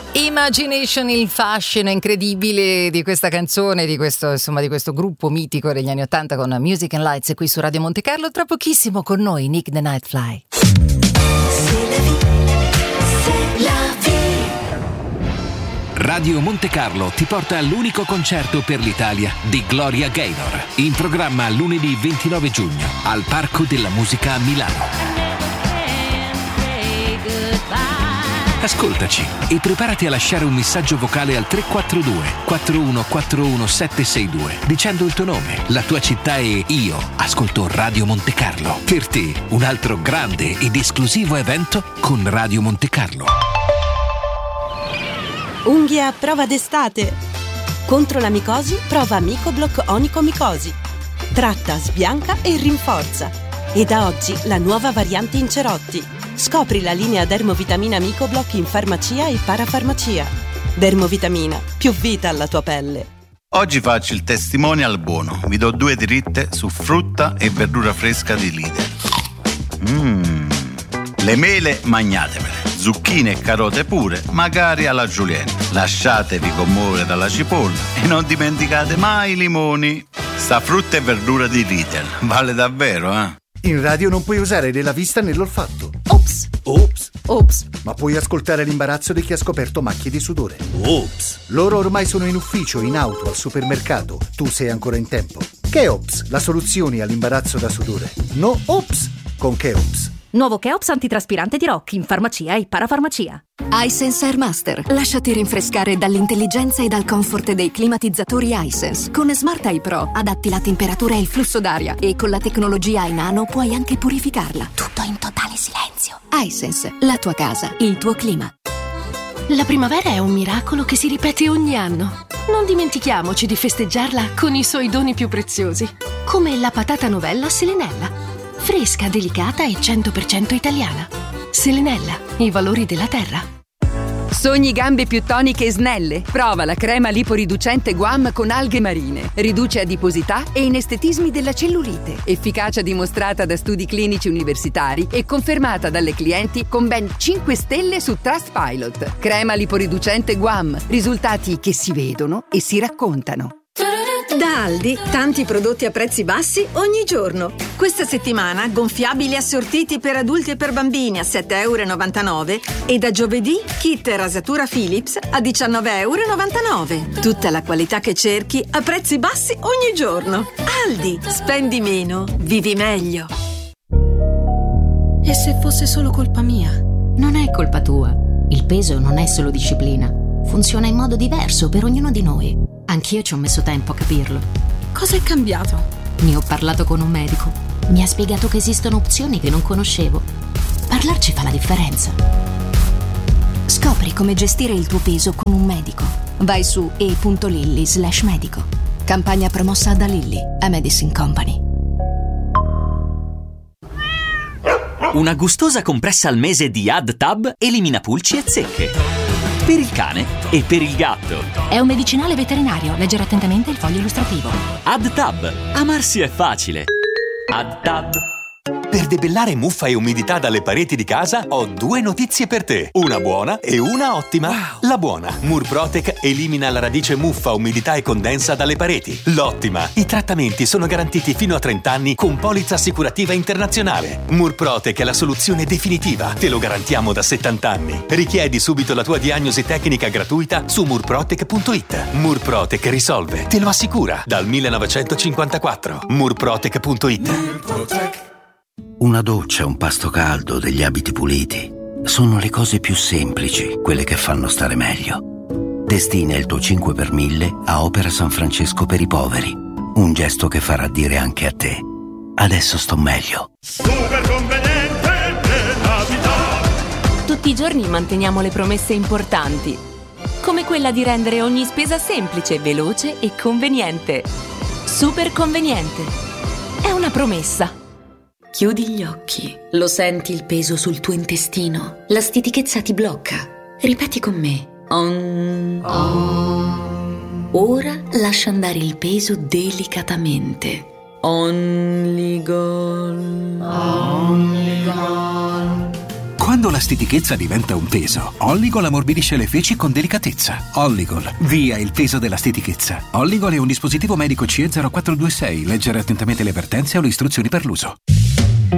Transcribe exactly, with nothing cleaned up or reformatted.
Imagination, il fascino incredibile di questa canzone, di questo, insomma, di questo gruppo mitico degli anni Ottanta con Music and Lights, qui su Radio Monte Carlo. Tra pochissimo con noi Nick the Nightfly. Radio Monte Carlo ti porta all'unico concerto per l'Italia di Gloria Gaynor, in programma lunedì ventinove giugno al Parco della Musica a Milano. Ascoltaci e preparati a lasciare un messaggio vocale al tre quattro due quattro uno quattro uno sette sei due dicendo il tuo nome, la tua città e io ascolto Radio Monte Carlo. Per te un altro grande ed esclusivo evento con Radio Monte Carlo. Unghie a prova d'estate. Contro la micosi, prova Micoblock Onicomicosi. Tratta, sbianca e rinforza. E da oggi la nuova variante in cerotti. Scopri la linea Dermovitamina Micoblock in farmacia e parafarmacia. Dermovitamina, più vita alla tua pelle. Oggi faccio il testimonial buono. Vi do due dritte su frutta e verdura fresca di Lidl. Mmm. Le mele magnatevele. Zucchine e carote pure, magari alla julienne. Lasciatevi commuovere dalla cipolla e non dimenticate mai i limoni. Sta frutta e verdura di Lidl vale davvero, eh? In radio non puoi usare né la vista né l'olfatto. Ops! Ops! Ops! Ma puoi ascoltare l'imbarazzo di chi ha scoperto macchie di sudore. Ops! Loro ormai sono in ufficio, in auto, al supermercato. Tu sei ancora in tempo. Cheops, la soluzione all'imbarazzo da sudore. No Ops con Cheops. Nuovo Cheops antitraspirante di Rock in farmacia e parafarmacia. iSense Air Master. Lasciati rinfrescare dall'intelligenza e dal comfort dei climatizzatori iSense. Con Smart Eye Pro adatti la temperatura e il flusso d'aria e con la tecnologia iNano puoi anche purificarla. Tutto in totale silenzio. iSense, la tua casa, il tuo clima. La primavera è un miracolo che si ripete ogni anno. Non dimentichiamoci di festeggiarla con i suoi doni più preziosi, come la patata novella Selenella. Fresca, delicata e cento per cento italiana. Selenella, i valori della terra. Sogni gambe più toniche e snelle? Prova la crema liporiducente Guam con alghe marine. Riduce adiposità e inestetismi della cellulite. Efficacia dimostrata da studi clinici universitari e confermata dalle clienti con ben cinque stelle su Trustpilot. Crema liporiducente Guam. Risultati che si vedono e si raccontano. Da Aldi, tanti prodotti a prezzi bassi ogni giorno. Questa settimana gonfiabili assortiti per adulti e per bambini a sette e novantanove euro e da giovedì kit rasatura Philips a diciannove e novantanove euro. Tutta la qualità che cerchi a prezzi bassi ogni giorno. Aldi, spendi meno, vivi meglio. E se fosse solo colpa mia? Non è colpa tua. Il peso non è solo disciplina. Funziona in modo diverso per ognuno di noi. Anch'io ci ho messo tempo a capirlo. Cosa è cambiato? Ne ho parlato con un medico. Mi ha spiegato che esistono opzioni che non conoscevo. Parlarci fa la differenza. Scopri come gestire il tuo peso con un medico. Vai su e punto lilly slash medico. Campagna promossa da Lilly, a Medicine Company. Una gustosa compressa al mese di AddTab elimina pulci e zecche. Per il cane e per il gatto. È un medicinale veterinario. Leggere attentamente il foglio illustrativo. AddTab. Amarsi è facile. AddTab. Per debellare muffa e umidità dalle pareti di casa ho due notizie per te. Una buona e una ottima. Wow. La buona, Murprotec elimina la radice muffa, umidità e condensa dalle pareti. L'ottima, i trattamenti sono garantiti fino a trenta anni con polizza assicurativa internazionale. Murprotec è la soluzione definitiva. Te lo garantiamo da settanta anni. Richiedi subito la tua diagnosi tecnica gratuita su murprotec punto it. Murprotec risolve, te lo assicura, dal millenovecentocinquantaquattro. murprotec punto it. Murprotec. Una doccia, un pasto caldo, degli abiti puliti. Sono le cose più semplici, quelle che fanno stare meglio. Destina il tuo cinque per mille a Opera San Francesco per i poveri. Un gesto che farà dire anche a te: adesso sto meglio. Super conveniente nella vita. Tutti i giorni manteniamo le promesse importanti, come quella di rendere ogni spesa semplice, veloce e conveniente. Super conveniente. È una promessa. Chiudi gli occhi. Lo senti il peso sul tuo intestino? La stitichezza ti blocca. Ripeti con me. On. On. Ora lascia andare il peso delicatamente. Only gone. Only gone. Quando la stitichezza diventa un peso, Olligol ammorbidisce le feci con delicatezza. Olligol, via il peso della stitichezza. Olligol è un dispositivo medico C E zero quattro due sei. Leggere attentamente le avvertenze o le istruzioni per l'uso.